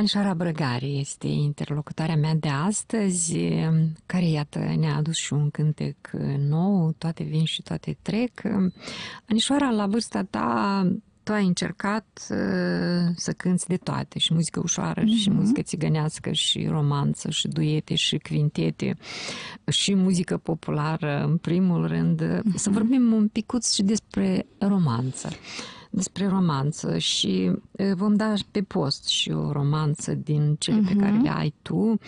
Anișoara Brăgari este interlocutarea mea de astăzi, care, iată, ne-a adus și un cântec nou, Toate vin și toate trec. Anișoara, la vârsta ta, tu ai încercat să cânți de toate, și muzică ușoară, și muzică țigănească, și romanță, și duete, și quintete, și muzică populară, în primul rând. Să vorbim un picuț și despre romanță. Și vom da pe post și o romanță din cele pe care le ai tu.